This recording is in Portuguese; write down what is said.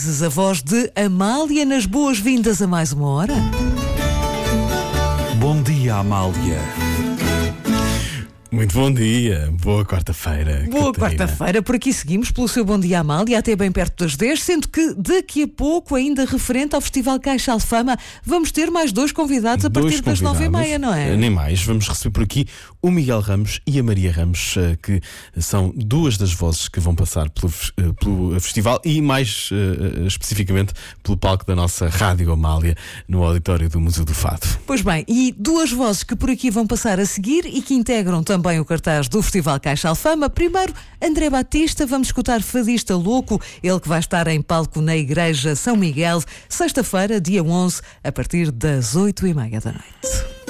A voz de Amália nas boas-vindas a mais uma hora. Bom dia, Amália. Muito bom dia, boa quarta-feira. Boa Catarina. quarta-feira, por aqui seguimos pelo seu Bom Dia Amália até bem perto das 10, sendo que daqui a pouco, ainda referente ao Festival Caixa Alfama, vamos ter mais dois convidados a partir das 9h30, não é? Nem mais, vamos receber por aqui o Miguel Ramos e a Maria Ramos, que são duas das vozes que vão passar pelo festival e mais especificamente pelo palco da nossa Rádio Amália, no auditório do Museu do Fado. Pois bem, e duas vozes que por aqui vão passar a seguir e que integram também o cartaz do Festival Caixa Alfama. Primeiro, André Batista, vamos escutar Fadista Louco, ele que vai estar em palco na Igreja São Miguel, sexta-feira, dia 11, a partir das 8h30 da noite.